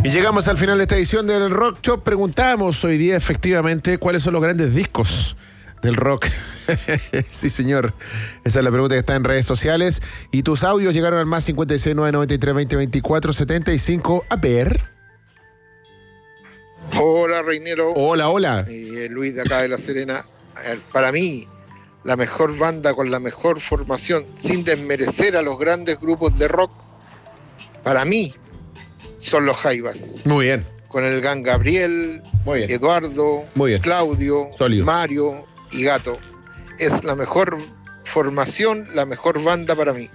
Y llegamos al final de esta edición del Rock Shop. Preguntamos hoy día efectivamente cuáles son los grandes discos del rock. Sí, señor. Esa es la pregunta que está en redes sociales. Y tus audios llegaron al más 56 993 20 24 75. A ver. Hola, Reinero. Hola, hola. Luis de acá de La Serena. Para mí, la mejor banda con la mejor formación, sin desmerecer a los grandes grupos de rock, para mí, son los Jaivas. Muy bien. Con el Gan Gabriel, Muy bien. Eduardo, Muy bien. Claudio, Sólido. Mario y Gato. Es la mejor formación, la mejor banda para mí.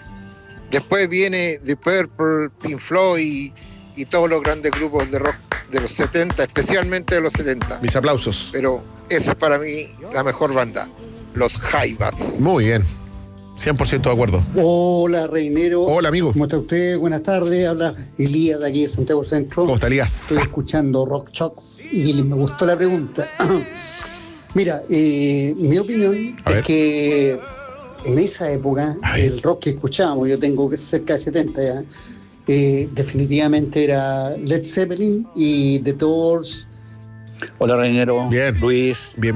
Después viene The Purple, Pink Floyd y todos los grandes grupos de rock de los 70, especialmente de los 70. Mis aplausos. Pero esa es para mí la mejor banda, los Jaivas. Muy bien. 100% de acuerdo. Hola, Reinero. Hola, amigo. ¿Cómo está usted? Buenas tardes. Habla Elías de aquí de Santiago Centro. ¿Cómo está, Elías? Estoy escuchando Rock Shop y me gustó la pregunta. Mira, mi opinión es que en esa época el rock que escuchábamos, yo tengo cerca de 70 ya, definitivamente era Led Zeppelin y The Doors. Hola, Reinero. Bien. Luis. Bien.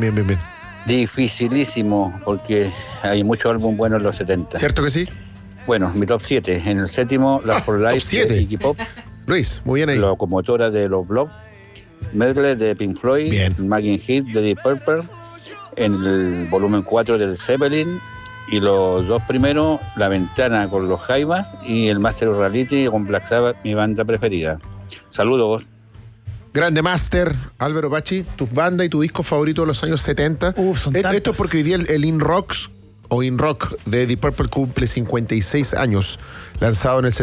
Dificilísimo, porque hay muchos álbumes buenos en los 70. ¿Cierto que sí? Bueno, mi top 7. En el séptimo, Last for Life de Iggy Pop. Luis, muy bien ahí. Locomotora de los Blob. Medley de Pink Floyd. Bien. Maggin Heat de Deep Purple. En el volumen 4 del Zeppelin. Y los dos primeros, La Ventana con los Jaivas y el Master of Reality con Black Sabbath, mi banda preferida. Saludos. Grande Master, Álvaro Pachi, tu banda y tu disco favorito de los años 70. Son tantos. Esto es porque hoy día el In Rocks o In Rock de Deep Purple cumple 56 años, lanzado en el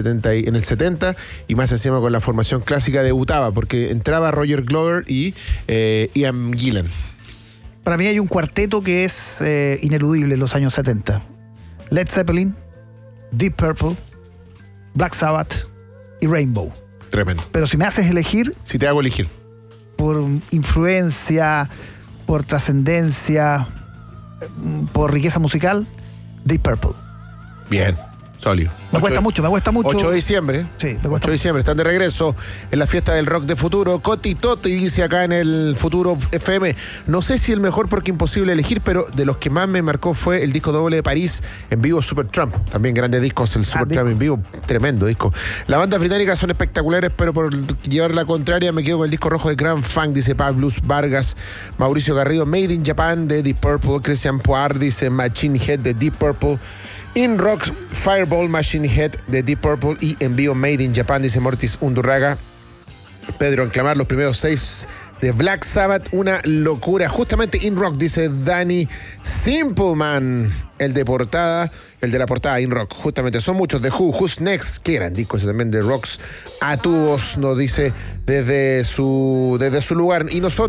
70 y más encima con la formación clásica debutaba, porque entraba Roger Glover y Ian Gillan. Para mí hay un cuarteto que es ineludible en los años 70. Led Zeppelin, Deep Purple, Black Sabbath y Rainbow. Tremendo. Pero si me haces elegir... Si te hago elegir. Por influencia, por trascendencia, por riqueza musical, Deep Purple. Bien, sólido. Me cuesta mucho. 8 de diciembre. Sí, me cuesta 8 de diciembre, están de regreso en la fiesta del rock de Futuro. Coti Toti dice acá en el Futuro FM, no sé si el mejor porque imposible elegir, pero de los que más me marcó fue el disco doble de París en vivo, Supertramp. También grandes discos, el Supertramp en vivo, tremendo disco. Las bandas británicas son espectaculares, pero por llevar la contraria me quedo con el disco rojo de Grand Funk, dice Pablos Vargas. Mauricio Garrido, Made in Japan de Deep Purple. Christian Poir dice Machine Head de Deep Purple. In Rock, Fireball, Machine Head de Deep Purple y en vivo Made in Japan, dice Mortis Undurraga. Pedro Enclamar, los primeros 6 de Black Sabbath, una locura. Justamente In Rock, dice Danny Simpleman, el de la portada In Rock. Justamente son muchos de Who, Who's Next, que eran discos también de Rocks a tubos, nos dice desde su lugar. Y nosotros